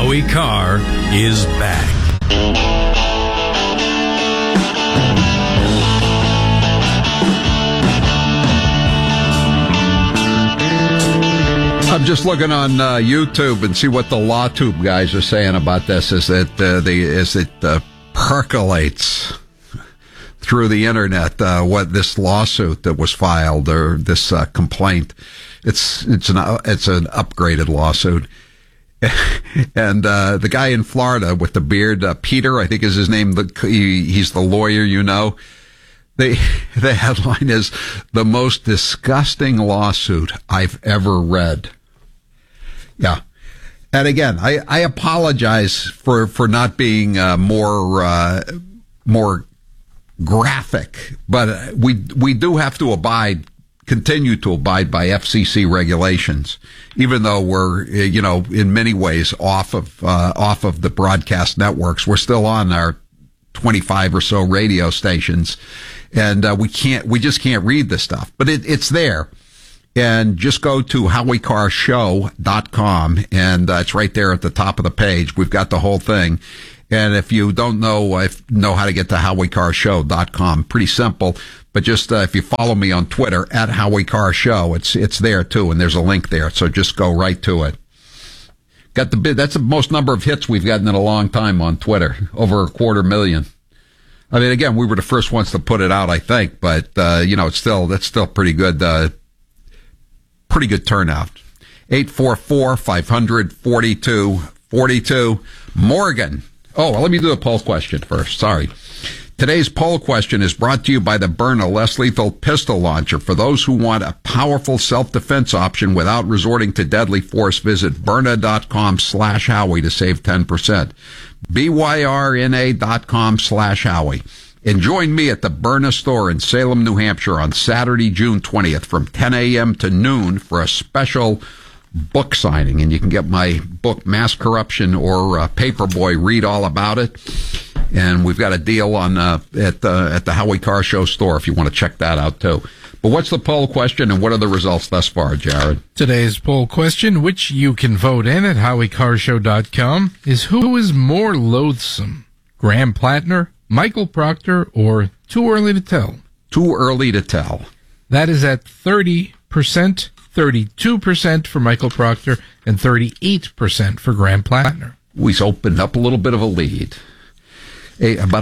Howie Carr is back. I'm just looking on YouTube and see what the LawTube guys are saying about this. As it percolates through the internet, what this lawsuit that was filed or this complaint, it's an upgraded lawsuit. And the guy in Florida with the beard, Peter, I think is his name. He's the lawyer, you know. The headline is the most disgusting lawsuit I've ever read. Yeah. And again, I apologize for not being more graphic, but we do have to continue to abide by FCC regulations, even though we're, in many ways off of the broadcast networks. We're still on our 25 or so radio stations, and we just can't read this stuff, but it's there. And just go to HowieCarrShow.com, and it's right there at the top of the page. We've got the whole thing. And if you don't know how to get to HowieCarrShow.com, pretty simple. But just if you follow me on Twitter at HowieCarrShow, it's there too, and there's a link there. So just go right to it. That's the most number of hits we've gotten in a long time on Twitter, over 250,000. I mean, again, we were the first ones to put it out, I think, but that's still pretty good. Pretty good turnout. 844-500-4242. Morgan. Oh, well, let me do a poll question first. Sorry. Today's poll question is brought to you by the Byrna Less Lethal Pistol Launcher. For those who want a powerful self-defense option without resorting to deadly force, visit Byrna.com/Howie to save 10%. BYRNA.com/Howie. And join me at the Byrna store in Salem, New Hampshire on Saturday, June 20th from 10 a.m. to noon for a special book signing. And you can get my book, Mass Corruption or Paperboy, read all about it. And we've got a deal on at the Howie Carr Show store if you want to check that out too. But what's the poll question and what are the results thus far, Jared? Today's poll question, which you can vote in at HowieCarrShow.com, is who is more loathsome, Graham Plattner, Michael Proctor, or too early to tell? Too early to tell. That is at 30%, 32% for Michael Proctor, and 38% for Graham Plattner. We've opened up a little bit of a lead. About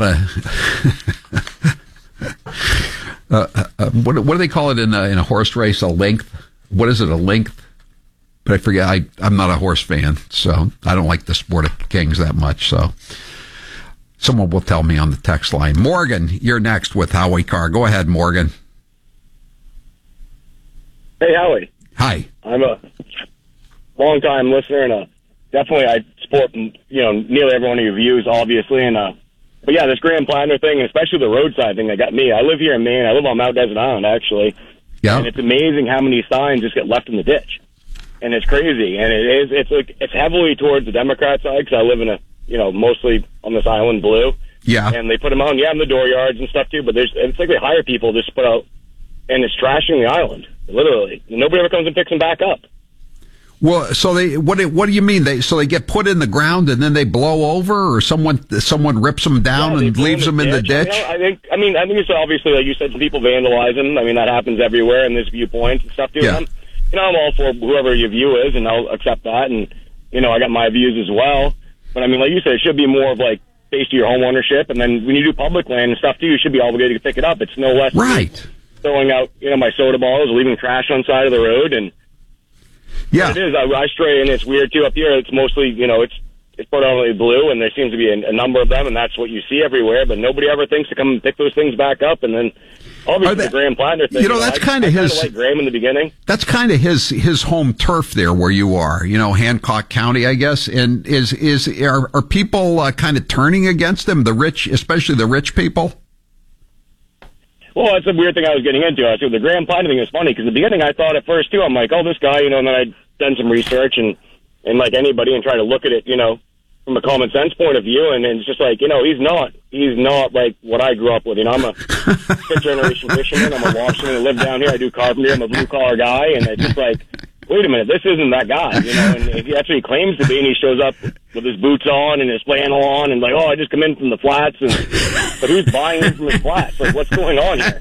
what do they call it in a horse race? A length? What is it? A length? But I forget. I'm not a horse fan, so I don't like the sport of kings that much. So someone will tell me on the text line. Morgan, you're next with Howie Carr. Go ahead, Morgan. Hey, Howie. Hi. I'm a long-time listener, and definitely I support nearly every one of your views, obviously, and but yeah, this Graham Plattner thing, and especially the roadside thing that got me. I live here in Maine. I live on Mount Desert Island, actually. Yeah. And it's amazing how many signs just get left in the ditch. And it's crazy. And it's heavily towards the Democrat side, because I live in mostly on this island, blue. Yeah. And they put them out, in the dooryards and stuff too, but it's like they hire people just to put out, and it's trashing the island, literally. And nobody ever comes and picks them back up. Well, so what do you mean? They get put in the ground and then they blow over, or someone rips them down and leaves them in the ditch? I think it's obviously, like you said, some people vandalize them. I mean, that happens everywhere, and there's viewpoints and stuff too. Yeah. I'm all for whoever your view is, and I'll accept that. And I got my views as well. But I mean, like you said, it should be more of like based on your home ownership, and then when you do public land and stuff too, you should be obligated to pick it up. It's no less right. Throwing out my soda bottles, leaving trash on the side of the road, and yeah, it is. I stray in. It's weird too up here. It's mostly it's predominantly blue, and there seems to be a number of them, and that's what you see everywhere. But nobody ever thinks to come and pick those things back up, and then obviously the Graham Plattner thing. That's kind of his. Like Graham in the beginning. That's kind of his home turf there, where you are. Hancock County, I guess. And are people kind of turning against him? The rich, especially the rich people. Well, that's a weird thing I was getting into. I said the Graham Plattner thing is funny, because in the beginning I thought at first too, I'm like, oh, this guy, and then I'd done some research and like anybody and try to look at it, from a common sense point of view, and it's just like, he's not like what I grew up with. I'm a fifth generation fisherman. I'm a locksmith. I live down here. I do carpentry. I'm a blue collar guy, and it's just like, wait a minute, this isn't that guy, you know, and if that's what he claims to be, and he shows up with his boots on and his flannel on, and like, oh, I just come in from the flats, but who's buying in from his flats? Like, what's going on here?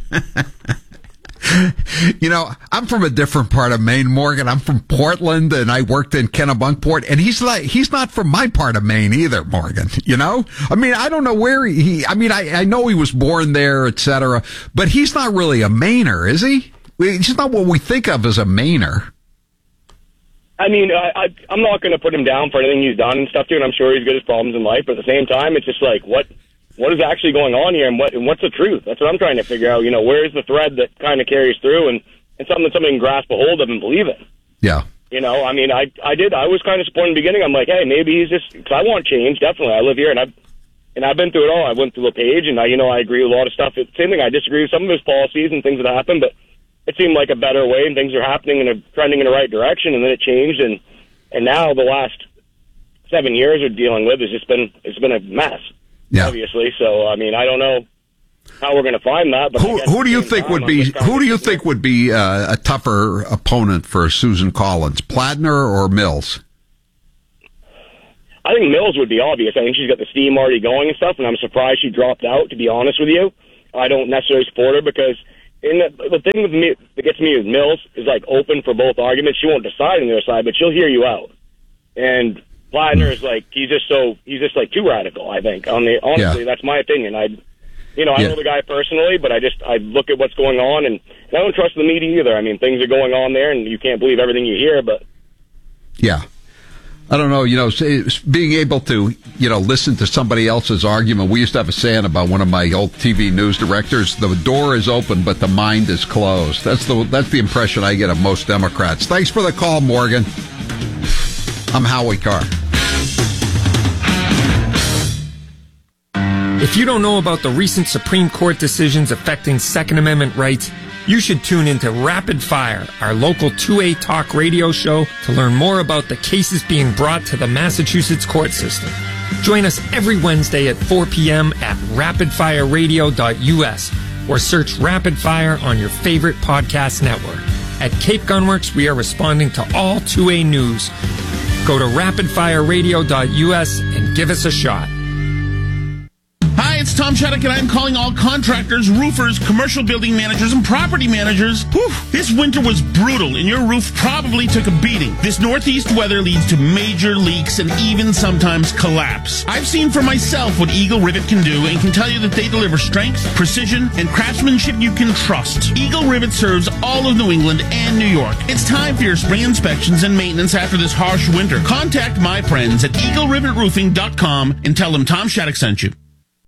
You know, I'm from a different part of Maine, Morgan. I'm from Portland, and I worked in Kennebunkport, and he's not from my part of Maine either, Morgan. You know? I mean, I don't know where I know he was born there, et cetera, but he's not really a Mainer, is he? He's not what we think of as a Mainer. I mean, I'm not going to put him down for anything he's done and stuff, too, and I'm sure he's got his problems in life, but at the same time, it's just like, what is actually going on here, and what's the truth? That's what I'm trying to figure out. You know, where's the thread that kind of carries through, and something that somebody can grasp a hold of and believe in? Yeah. You know, I mean, I was kind of supporting in the beginning. I'm like, hey, maybe he's just, because I want change, definitely. I live here, and I've been through it all. I went through LePage, and I agree with a lot of stuff. It's the same thing. I disagree with some of his policies and things that happened, but it seemed like a better way, and things are happening and are trending in the right direction, and then it changed, and now the last 7 years we're dealing with it's been a mess. Yeah. Obviously, so I mean, I don't know how we're going to find that. But who do you think would be a tougher opponent for Susan Collins, Platner or Mills? I think Mills would be obvious. I think she's got the steam already going and stuff, and I'm surprised she dropped out. To be honest with you, I don't necessarily support her because the thing with me that gets me with Mills is like open for both arguments. She won't decide on the other side, but she'll hear you out. And Platner is like he's just like too radical. I think honestly, that's my opinion. I know the guy personally, but I look at what's going on, and I don't trust the media either. I mean, things are going on there, and you can't believe everything you hear. But yeah, I don't know. You know, being able to listen to somebody else's argument. We used to have a saying about one of my old TV news directors: "The door is open, but the mind is closed." That's the impression I get of most Democrats. Thanks for the call, Morgan. I'm Howie Carr. If you don't know about the recent Supreme Court decisions affecting Second Amendment rights, you should tune into Rapid Fire, our local 2A talk radio show, to learn more about the cases being brought to the Massachusetts court system. Join us every Wednesday at 4 p.m. at rapidfireradio.us or search Rapid Fire on your favorite podcast network. At Cape Gunworks, we are responding to all 2A news. Go to rapidfireradio.us and give us a shot. Hi, it's Tom Shattuck, and I'm calling all contractors, roofers, commercial building managers, and property managers. Whew, this winter was brutal, and your roof probably took a beating. This northeast weather leads to major leaks and even sometimes collapse. I've seen for myself what Eagle Rivet can do and can tell you that they deliver strength, precision, and craftsmanship you can trust. Eagle Rivet serves all of New England and New York. It's time for your spring inspections and maintenance after this harsh winter. Contact my friends at EagleRivetRoofing.com and tell them Tom Shattuck sent you.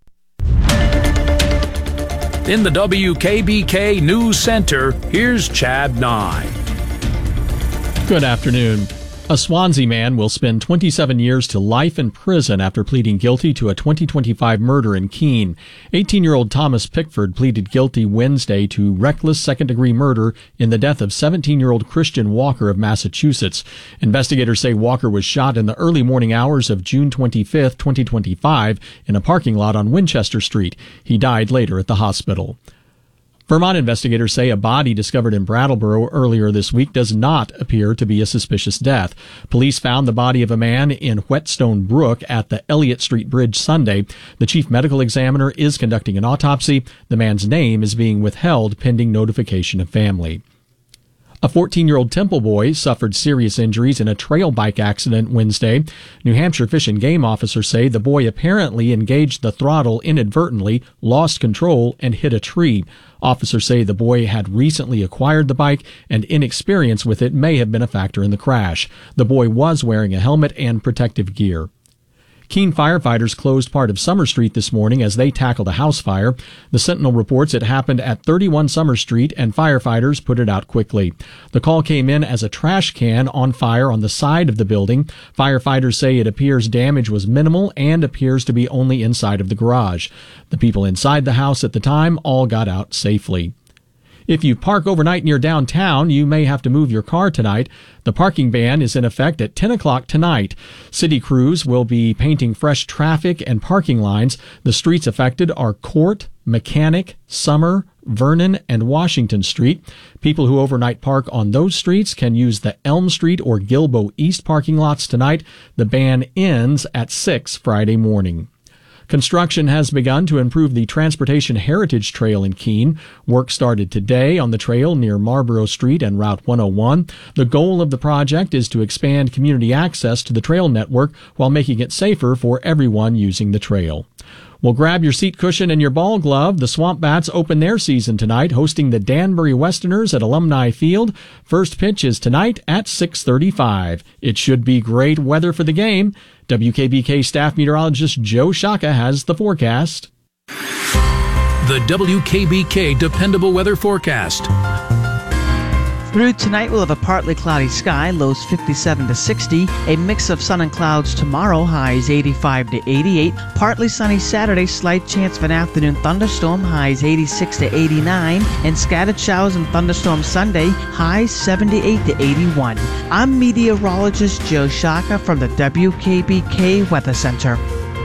In the WKBK News Center, here's Chad Nye. Good afternoon. A Swansea man will spend 27 years to life in prison after pleading guilty to a 2025 murder in Keene. 18-year-old Thomas Pickford pleaded guilty Wednesday to reckless second-degree murder in the death of 17-year-old Christian Walker of Massachusetts. Investigators say Walker was shot in the early morning hours of June 25, 2025, in a parking lot on Winchester Street. He died later at the hospital. Vermont investigators say a body discovered in Brattleboro earlier this week does not appear to be a suspicious death. Police found the body of a man in Whetstone Brook at the Elliott Street Bridge Sunday. The chief medical examiner is conducting an autopsy. The man's name is being withheld pending notification of family. A 14-year-old Temple boy suffered serious injuries in a trail bike accident Wednesday. New Hampshire Fish and Game officers say the boy apparently engaged the throttle inadvertently, lost control, and hit a tree. Officers say the boy had recently acquired the bike, and inexperience with it may have been a factor in the crash. The boy was wearing a helmet and protective gear. Keene firefighters closed part of Summer Street this morning as they tackled a house fire. The Sentinel reports it happened at 31 Summer Street, and firefighters put it out quickly. The call came in as a trash can on fire on the side of the building. Firefighters say it appears damage was minimal and appears to be only inside of the garage. The people inside the house at the time all got out safely. If you park overnight near downtown, you may have to move your car tonight. The parking ban is in effect at 10 o'clock tonight. City crews will be painting fresh traffic and parking lines. The streets affected are Court, Mechanic, Summer, Vernon, and Washington Street. People who overnight park on those streets can use the Elm Street or Gilbo East parking lots tonight. The ban ends at 6 Friday morning. Construction has begun to improve the Transportation Heritage Trail in Keene. Work started today on the trail near Marlborough Street and Route 101. The goal of the project is to expand community access to the trail network while making it safer for everyone using the trail. Well, grab your seat cushion and your ball glove. The Swamp Bats open their season tonight, hosting the Danbury Westerners at Alumni Field. First pitch is tonight at 6:35. It should be great weather for the game. WKBK staff meteorologist Joe Shaka has the forecast. The WKBK Dependable Weather Forecast. Through tonight, we'll have a partly cloudy sky, lows 57 to 60. A mix of sun and clouds tomorrow, highs 85 to 88. Partly sunny Saturday, slight chance of an afternoon thunderstorm, highs 86 to 89. And scattered showers and thunderstorms Sunday, highs 78 to 81. I'm meteorologist Joe Shaka from the WKBK Weather Center.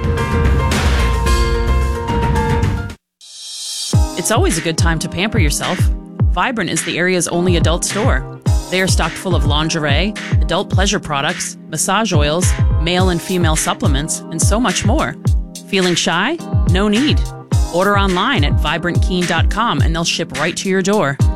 It's always a good time to pamper yourself. Vibrant is the area's only adult store. They are stocked full of lingerie, adult pleasure products, massage oils, male and female supplements, and so much more. Feeling shy? No need. Order online at VibrantKeene.com and they'll ship right to your door.